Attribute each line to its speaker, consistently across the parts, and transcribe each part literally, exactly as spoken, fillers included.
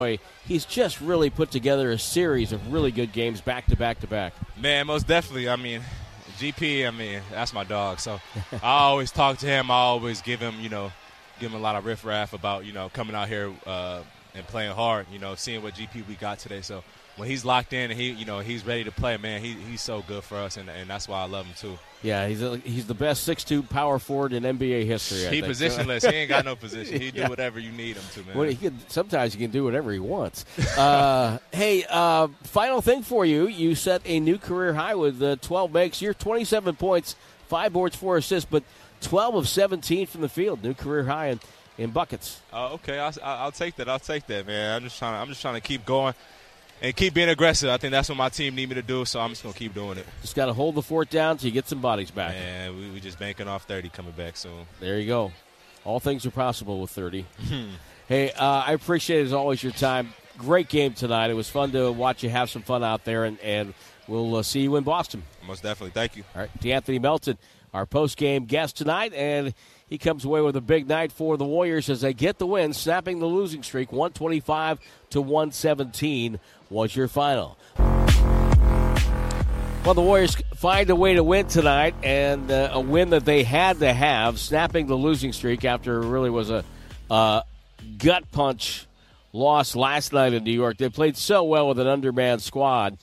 Speaker 1: He's just really put together a series of really good games back to back to back.
Speaker 2: Man, most definitely. I mean, G P, I mean, that's my dog. So I always talk to him. I always give him, you know, give him a lot of riffraff about, you know, coming out here uh, and playing hard, you know, seeing what G P we got today. So when he's locked in and he, you know, he's ready to play, man, he, he's so good for us, and, and that's why I love him too.
Speaker 1: Yeah, he's a, he's the best six two power forward in N B A history. I
Speaker 2: he
Speaker 1: think.
Speaker 2: positionless. He ain't got no position. He
Speaker 1: yeah.
Speaker 2: do whatever you need him to, man.
Speaker 1: Well, he can, sometimes he can do whatever he wants. uh, hey, uh, final thing for you. You set a new career high with uh, twelve makes. You're twenty-seven points, five boards, four assists, but twelve of seventeen from the field. New career high in, in buckets.
Speaker 2: Uh, okay, I'll, I'll take that. I'll take that, man. I'm just trying. To, I'm just trying to keep going. And keep being aggressive. I think that's what my team need me to do, so I'm just going to keep doing it.
Speaker 1: Just got to hold the fort down until you get some bodies back.
Speaker 2: And we, we just banking off thirty coming back soon.
Speaker 1: There you go. All things are possible with thirty. Hey, uh, I appreciate, as always, your time. Great game tonight. It was fun to watch you have some fun out there, and, and we'll uh, see you in Boston.
Speaker 2: Most definitely. Thank you.
Speaker 1: All right, DeAnthony Melton, our post-game guest tonight, and he comes away with a big night for the Warriors as they get the win, snapping the losing streak. one twenty-five to one seventeen was your final. Well, the Warriors find a way to win tonight, and uh, a win that they had to have, snapping the losing streak after it really was a uh, gut punch loss last night in New York. They played so well with an undermanned squad,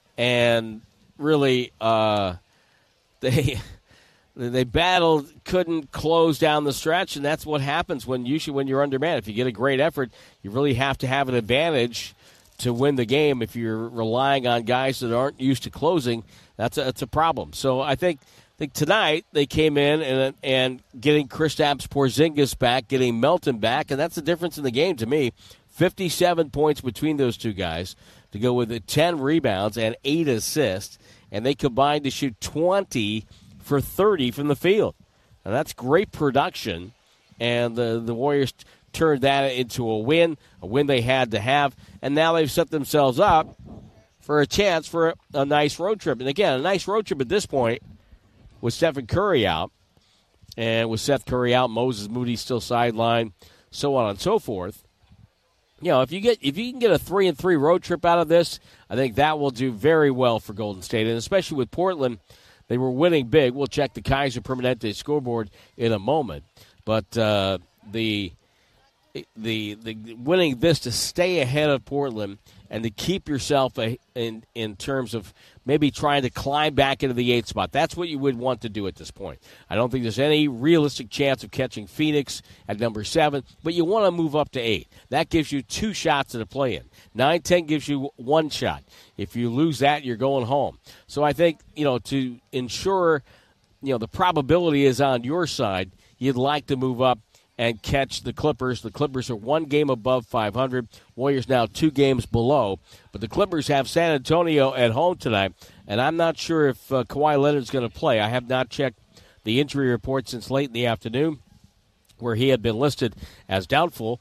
Speaker 1: and really uh, they they battled, couldn't close down the stretch, and that's what happens when usually when you're undermanned. If you get a great effort, you really have to have an advantage to win the game. If you're relying on guys that aren't used to closing, that's a, that's a problem. So I think I think tonight they came in and and getting Kristaps Porzingis back, getting Melton back, and that's the difference in the game to me. fifty-seven points between those two guys to go with ten rebounds and eight assists, and they combined to shoot twenty for thirty from the field. Now that's great production, and the the Warriors turned that into a win, a win they had to have, and now they've set themselves up for a chance for a, a nice road trip. And again, a nice road trip at this point with Stephen Curry out, and with Seth Curry out, Moses Moody still sidelined, so on and so forth. You know, if you get if you can get a three and three road trip out of this, I think that will do very well for Golden State, and especially with Portland, they were winning big. We'll check the Kaiser Permanente scoreboard in a moment, but uh, the The, the winning this to stay ahead of Portland and to keep yourself a, in in terms of maybe trying to climb back into the eighth spot. That's what you would want to do at this point. I don't think there's any realistic chance of catching Phoenix at number seven, but you want to move up to eight. That gives you two shots at a play-in. nine ten gives you one shot. If you lose that, you're going home. So I think, you know, to ensure, you know, the probability is on your side, you'd like to move up and catch the Clippers. The Clippers are one game above five hundred. Warriors now two games below. But the Clippers have San Antonio at home tonight, and I'm not sure if uh, Kawhi Leonard's going to play. I have not checked the injury report since late in the afternoon, where he had been listed as doubtful.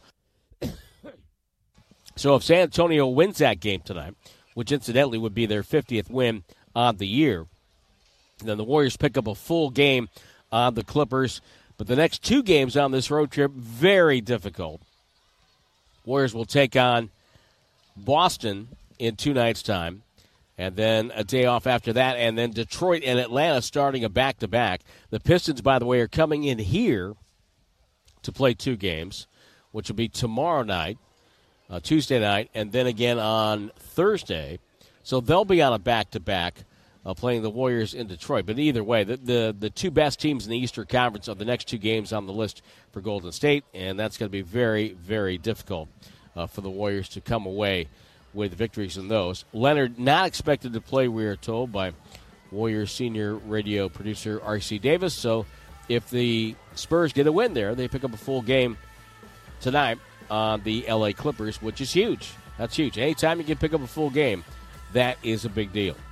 Speaker 1: So if San Antonio wins that game tonight, which incidentally would be their fiftieth win on the year, then the Warriors pick up a full game on the Clippers. But the next two games on this road trip, very difficult. Warriors will take on Boston in two nights' time, and then a day off after that, and then Detroit and Atlanta starting a back-to-back. The Pistons, by the way, are coming in here to play two games, which will be tomorrow night, uh, Tuesday night, and then again on Thursday. So they'll be on a back-to-back. Uh, playing the Warriors in Detroit. But either way, the, the the two best teams in the Eastern Conference are the next two games on the list for Golden State, and that's going to be very, very difficult uh, for the Warriors to come away with victories in those. Leonard not expected to play, we are told, by Warriors senior radio producer R C Davis. So if the Spurs get a win there, they pick up a full game tonight on the L A Clippers, which is huge. That's huge. Anytime you can pick up a full game, that is a big deal.